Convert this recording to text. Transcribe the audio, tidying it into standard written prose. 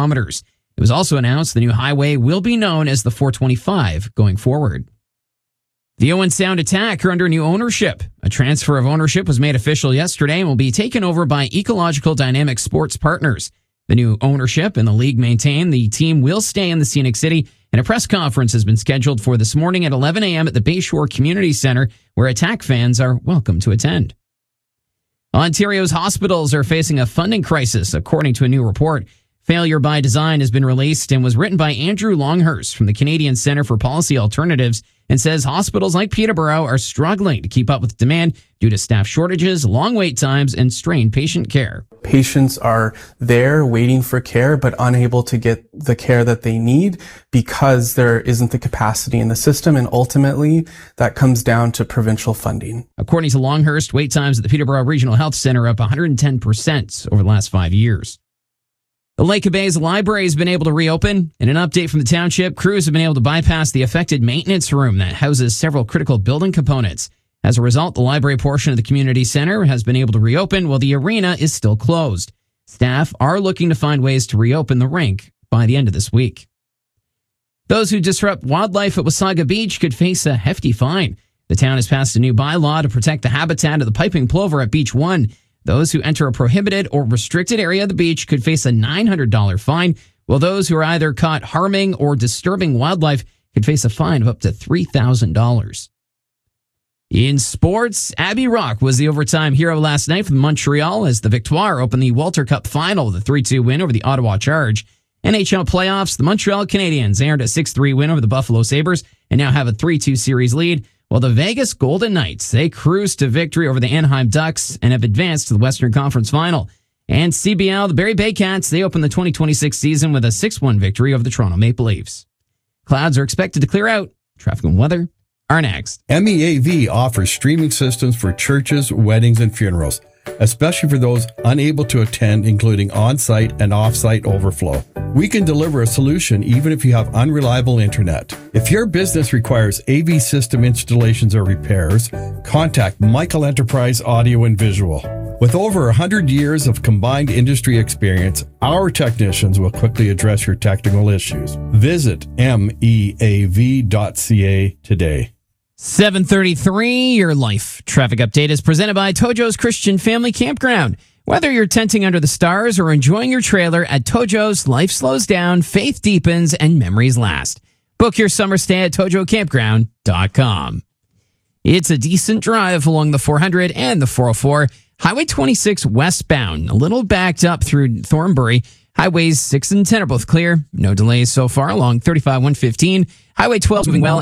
kilometers. It was also announced the new highway will be known as the 425 going forward. The Owen Sound Attack are under new ownership. A transfer of ownership was made official yesterday and will be taken over by Ecological Dynamic Sports Partners. The new ownership and the league maintain the team will stay in the Scenic City, and a press conference has been scheduled for this morning at 11 a.m. at the Bayshore Community Centre, where Attack fans are welcome to attend. Ontario's hospitals are facing a funding crisis, according to a new report. Failure by Design has been released and was written by Andrew Longhurst from the Canadian Centre for Policy Alternatives and says hospitals like Peterborough are struggling to keep up with demand due to staff shortages, long wait times, and strained patient care. Patients are there waiting for care but unable to get the care that they need because there isn't the capacity in the system, and ultimately that comes down to provincial funding. According to Longhurst, wait times at the Peterborough Regional Health Centre are up 110% over the last 5 years. The Lake of Bays Library has been able to reopen. In an update from the township, crews have been able to bypass the affected maintenance room that houses several critical building components. As a result, the library portion of the community center has been able to reopen while the arena is still closed. Staff are looking to find ways to reopen the rink by the end of this week. Those who disrupt wildlife at Wasaga Beach could face a hefty fine. The town has passed a new bylaw to protect the habitat of the piping plover at Beach 1. Those who enter a prohibited or restricted area of the beach could face a $900 fine, while those who are either caught harming or disturbing wildlife could face a fine of up to $3,000. In sports, Abby Rock was the overtime hero last night for Montreal as the Victoire opened the Walter Cup final with a 3-2 win over the Ottawa Charge. NHL playoffs, the Montreal Canadiens earned a 6-3 win over the Buffalo Sabres and now have a 3-2 series lead, while the Vegas Golden Knights, they cruised to victory over the Anaheim Ducks and have advanced to the Western Conference Final. And CBL, the Barrie Baycats, they opened the 2026 season with a 6-1 victory over the Toronto Maple Leafs. Clouds are expected to clear out. Traffic and weather are next. MEAV offers streaming systems for churches, weddings, and funerals, especially for those unable to attend, including on-site and off-site overflow. We can deliver a solution even if you have unreliable internet. If your business requires AV system installations or repairs, contact Michael Enterprise Audio and Visual. With over 100 years of combined industry experience, our technicians will quickly address your technical issues. Visit meav.ca today. 7:33, your life traffic update is presented by Tojo's Christian Family Campground. Whether you're tenting under the stars or enjoying your trailer at Tojo's, life slows down, faith deepens, and memories last. Book your summer stay at tojocampground.com. It's a decent drive along the 400 and the 404. Highway 26 westbound, a little backed up through Thornbury. Highways 6 and 10 are both clear. No delays so far along 35-115. Highway 12 is moving well.